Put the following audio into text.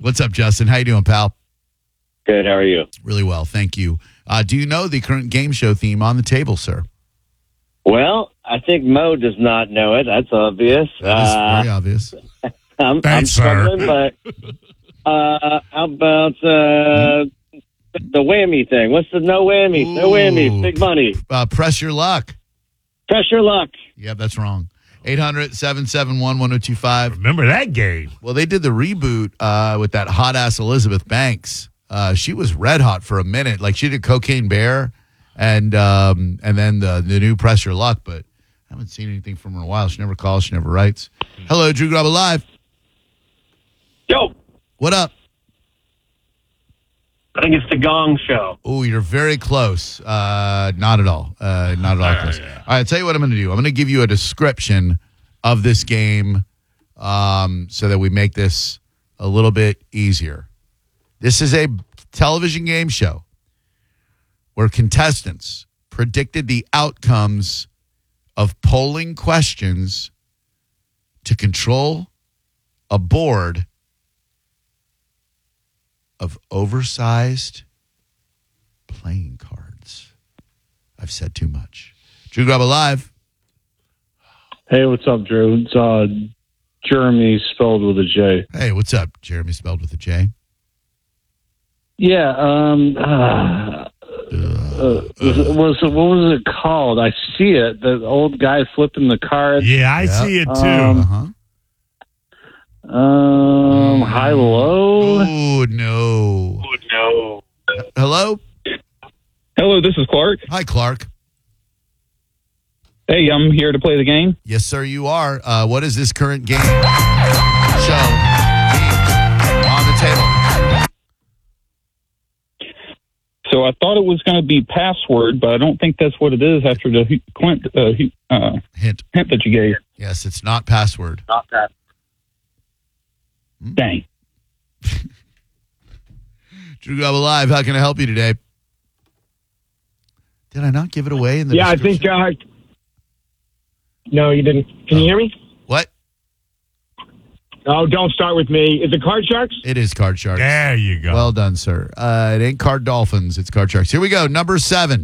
What's up, Justin? How you doing, pal? Good. How are you? Really well, thank you. Do you know the current game show theme on the table, sir? Well, I think Mo does not know it. That's obvious. That is very obvious. I'm struggling, but how about the whammy thing? What's the no whammy? No whammy. Big money. Press your luck. Press your luck. Yep, that's wrong. 800-771-1025. Remember that game? Well, they did the reboot with that hot-ass Elizabeth Banks. She was red hot for a minute. Like, she did Cocaine Bear and then the new Press Your Luck, but I haven't seen anything from her in a while. She never calls. She never writes. Hello, Drew Graba Live. Yo, What up? I think it's the Gong Show. Oh, you're very close. Not at all. Not at all close. yeah. All right, I'll tell you what I'm going to do. I'm going to give you a description of this game so that we make this a little bit easier. This is a television game show where contestants predicted the outcomes of polling questions to control a board of oversized playing cards. I've said too much. Drew Graba Live. Hey, what's up, Drew? It's Jeremy spelled with a J. Hey, what's up? Jeremy spelled with a J. Yeah, what was it called? I see it. The old guy flipping the cards. Yeah, I see it too. Uh-huh. High low. Oh, no. No. Hello? Hello, this is Clark. Hi, Clark. Hey, I'm here to play the game. Yes, sir, you are. What is this current game show on the table? So I thought it was going to be password, but I don't think that's what it is after the Hint. hint that you gave. Yes, it's not password. Not that. Dang. Drew Graba Live, how can I help you today? Did I not give it away in the Yeah, I think. description? No, you didn't. Can you hear me? What? Oh, don't start with me. Is it Card Sharks? It is Card Sharks. There you go. Well done, sir. It ain't Card Dolphins. It's Card Sharks. Here we go. Number 7.